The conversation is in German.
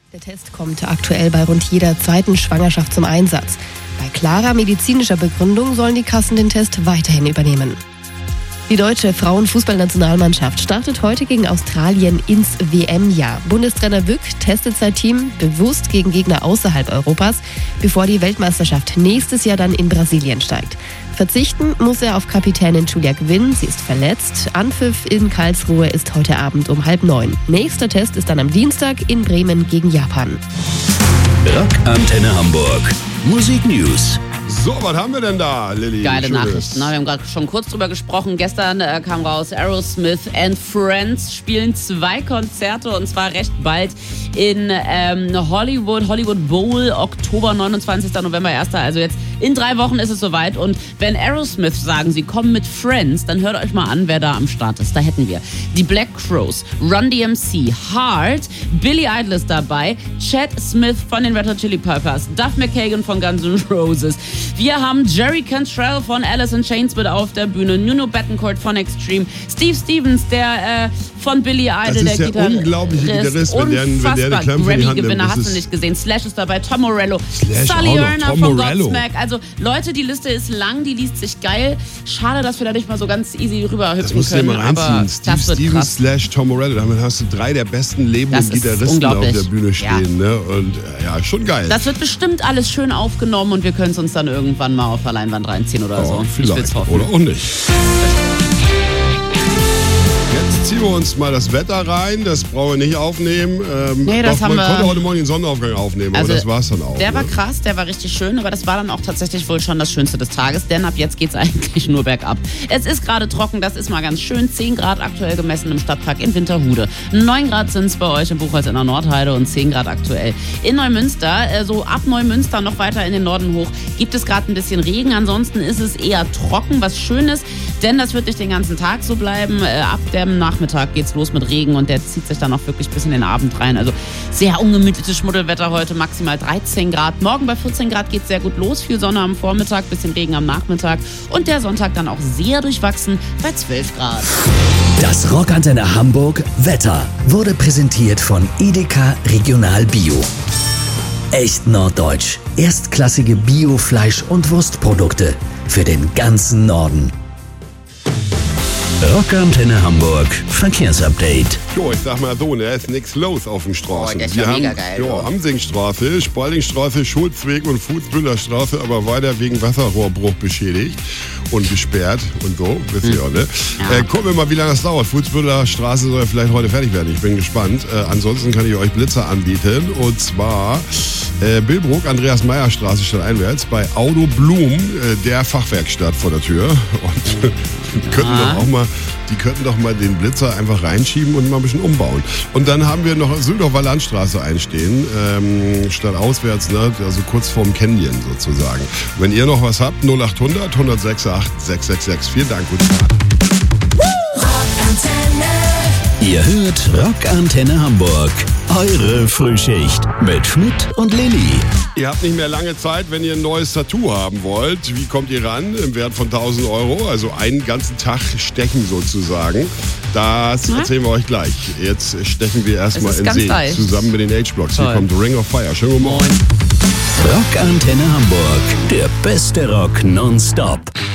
Der Test kommt aktuell bei rund jeder zweiten Schwangerschaft zum Einsatz. Bei klarer medizinischer Begründung sollen die Kassen den Test weiterhin übernehmen. Die deutsche Frauenfußballnationalmannschaft startet heute gegen Australien ins WM-Jahr. Bundestrainer Wück testet sein Team bewusst gegen Gegner außerhalb Europas, bevor die Weltmeisterschaft nächstes Jahr dann in Brasilien steigt. Verzichten muss er auf Kapitänin Julia Gwynn, sie ist verletzt. Anpfiff in Karlsruhe ist heute Abend um 8:30. Nächster Test ist dann am Dienstag in Bremen gegen Japan. Rockantenne Hamburg. Musik News. So, was haben wir denn da, Lilly? Geile Nachrichten. Wir haben gerade schon kurz drüber gesprochen. Gestern kam raus, Aerosmith and Friends spielen 2 Konzerte und zwar recht bald in Hollywood Bowl, Oktober, 29. November, 1. Also jetzt in 3 Wochen ist es soweit. Und wenn Aerosmith sagen, sie kommen mit Friends, dann hört euch mal an, wer da am Start ist. Da hätten wir die Black Crowes, Run DMC, Heart, Billy Idol ist dabei, Chad Smith von den Red Hot Chili Peppers, Duff McKagan von Guns N' Roses. Wir haben Jerry Cantrell von Alice in Chains mit auf der Bühne, Nuno Bettencourt von Extreme, Steve Stevens, der von Billy Idol, der Gitarrist. Das ist der unglaubliche Gitarrist, wenn der eine Klemme in die Hand nimmt. Grammy-Gewinner hast du nicht gesehen. Slash ist dabei, Tom Morello, Sully Erna von Godsmack. Also Leute, die Liste ist lang, die liest sich geil. Schade, dass wir da nicht mal so ganz easy rüberhüpfen können. Mal reinziehen. Steve Stevens slash Tom Morello. Damit hast du 3 der besten lebenden Gitarristen auf der Bühne stehen. Ja. Ne? Und ja, schon geil. Das wird bestimmt alles schön aufgenommen und wir können es uns dann irgendwann mal auf der Leinwand reinziehen oder so. Vielleicht. Ich will's hoffen. Oder auch nicht. Jetzt ziehen wir uns mal das Wetter rein. Das brauchen wir nicht aufnehmen. Nee, das haben wir. Man konnte heute Morgen den Sonnenaufgang aufnehmen, also, aber das war's dann auch. Der war krass, der war richtig schön, aber das war dann auch tatsächlich wohl schon das Schönste des Tages, denn ab jetzt geht's eigentlich nur bergab. Es ist gerade trocken, das ist mal ganz schön. 10 Grad aktuell gemessen im Stadtpark in Winterhude. 9 Grad sind es bei euch in Buchholz in der Nordheide und 10 Grad aktuell in Neumünster. So ab Neumünster noch weiter in den Norden hoch gibt es gerade ein bisschen Regen. Ansonsten ist es eher trocken, was schön ist, denn das wird nicht den ganzen Tag so bleiben. Ab dem Nachmittag geht's los mit Regen und der zieht sich dann auch wirklich bis in den Abend rein. Also sehr ungemütliches Schmuddelwetter heute, maximal 13 Grad. Morgen bei 14 Grad geht's sehr gut los. Viel Sonne am Vormittag, bisschen Regen am Nachmittag und der Sonntag dann auch sehr durchwachsen bei 12 Grad. Das Rockantenne Hamburg Wetter wurde präsentiert von Edeka Regional Bio. Echt norddeutsch. Erstklassige Bio-Fleisch- und Wurstprodukte für den ganzen Norden. Rockantenne Hamburg Verkehrsupdate. Jo, ich sag mal so, da ist nichts los auf den Straßen. Der ist ja mega geil. Amsingstraße, Spaldingstraße, Schulzweg und Fußbüllerstraße, aber weiter wegen Wasserrohrbruch beschädigt und gesperrt und so, wisst ihr auch, ne? Ja. Gucken wir mal, wie lange das dauert. Fußbüllerstraße soll ja vielleicht heute fertig werden. Ich bin gespannt. Ansonsten kann ich euch Blitzer anbieten und zwar Billbrook, Andreas-Meyer-Straße stadteinwärts bei Auto Blum, der Fachwerkstatt vor der Tür. Und die könnten doch mal den Blitzer einfach reinschieben und mal ein bisschen umbauen. Und dann haben wir noch Süldorfer Landstraße einstehen, statt auswärts, ne? Also kurz vorm Canyon sozusagen. Wenn ihr noch was habt, 0800 168 666. Vielen Dank, guten Tag. Ihr hört Rockantenne Hamburg. Eure Frühschicht mit Schmidt und Lilly. Ihr habt nicht mehr lange Zeit, wenn ihr ein neues Tattoo haben wollt. Wie kommt ihr ran? Im Wert von 1.000 €. Also einen ganzen Tag stechen sozusagen. Das erzählen wir euch gleich. Jetzt stechen wir erstmal in See. Leicht. Zusammen mit den H-Blocks. Hier kommt Ring of Fire. Schönen guten Morgen. Rockantenne Hamburg. Der beste Rock nonstop.